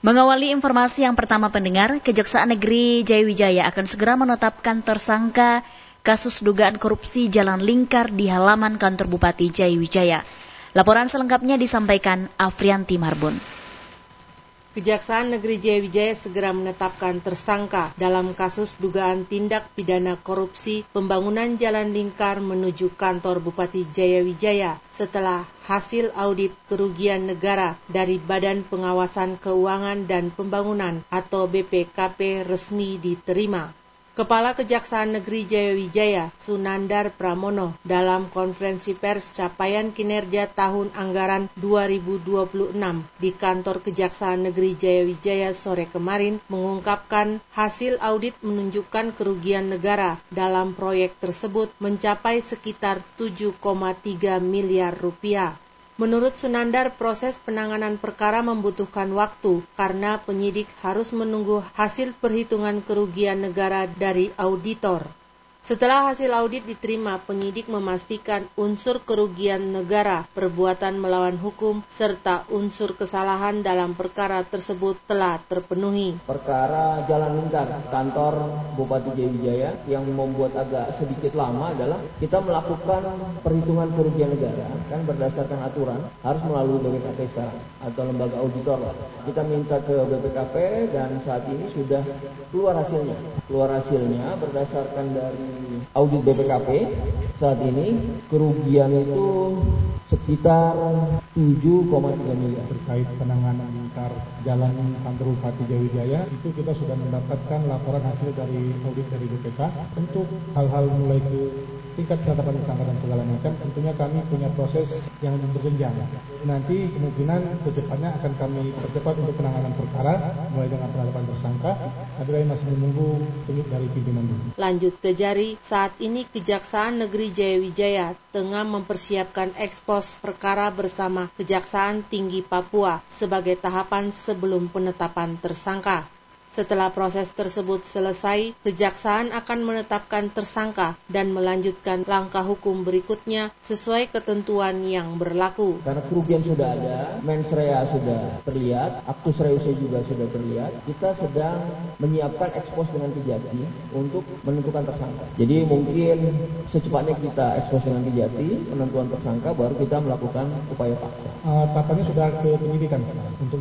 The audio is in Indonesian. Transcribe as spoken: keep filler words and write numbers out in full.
Mengawali informasi yang pertama pendengar, Kejaksaan Negeri Jayawijaya akan segera menetapkan tersangka kasus dugaan korupsi jalan lingkar di halaman kantor Bupati Jayawijaya. Laporan selengkapnya disampaikan Afrianti Marbun. Kejaksaan Negeri Jayawijaya segera menetapkan tersangka dalam kasus dugaan tindak pidana korupsi pembangunan jalan lingkar menuju kantor Bupati Jayawijaya setelah hasil audit kerugian negara dari Badan Pengawasan Keuangan dan Pembangunan atau B P K P resmi diterima. Kepala Kejaksaan Negeri Jayawijaya, Sunandar Pramono, dalam konferensi pers capaian kinerja tahun anggaran dua ribu dua puluh enam di kantor Kejaksaan Negeri Jayawijaya sore kemarin mengungkapkan hasil audit menunjukkan kerugian negara dalam proyek tersebut mencapai sekitar tujuh koma tiga miliar rupiah. Menurut Sunandar, proses penanganan perkara membutuhkan waktu karena penyidik harus menunggu hasil perhitungan kerugian negara dari auditor. Setelah hasil audit diterima, penyidik memastikan unsur kerugian negara, perbuatan melawan hukum, serta unsur kesalahan dalam perkara tersebut telah terpenuhi. Perkara jalan lingkar kantor Bupati Jayawijaya yang membuat agak sedikit lama adalah kita melakukan perhitungan kerugian negara, kan berdasarkan aturan harus melalui B P K P sekarang atau lembaga auditor. Kita minta ke B P K P dan saat ini sudah keluar hasilnya. Keluar hasilnya berdasarkan dari audit B P K P, saat ini kerugian itu sekitar tujuh koma tiga miliar. Terkait penanganan lingkar jalan kantor Bupati Jayawijaya, itu kita sudah mendapatkan laporan hasil dari audit dari B P K. Untuk hal-hal mulai ke tingkat penetapan tersangka dan segala macam, tentunya kami punya proses yang berjenjang. Nanti kemungkinan secepatnya akan kami percepat untuk penanganan perkara, mulai dengan penetapan tersangka, tapi kami masih menunggu tunjuk dari pimpinan dulu. Lanjut ke Jari, saat ini Kejaksaan Negeri Jayawijaya tengah mempersiapkan ekspos perkara bersama Kejaksaan Tinggi Papua sebagai tahapan sebelum penetapan tersangka. Setelah proses tersebut selesai, Kejaksaan akan menetapkan tersangka dan melanjutkan langkah hukum berikutnya sesuai ketentuan yang berlaku. Karena kerugian sudah ada, mens rea sudah terlihat, actus reus juga sudah terlihat, kita sedang menyiapkan ekspos dengan Kejati untuk menentukan tersangka. Jadi mungkin secepatnya kita ekspos dengan Kejati, penentuan tersangka, baru kita melakukan upaya paksa. Uh, tahapannya sudah ke penyidikan sekarang. Untuk